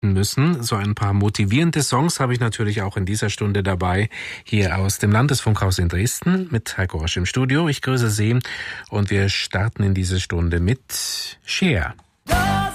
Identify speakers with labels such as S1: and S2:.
S1: müssen. So ein paar motivierende Songs habe ich natürlich auch in dieser Stunde dabei, hier aus dem Landesfunkhaus in Dresden mit Heiko Rosch im Studio. Ich grüße Sie und wir starten in diese Stunde mit Cher.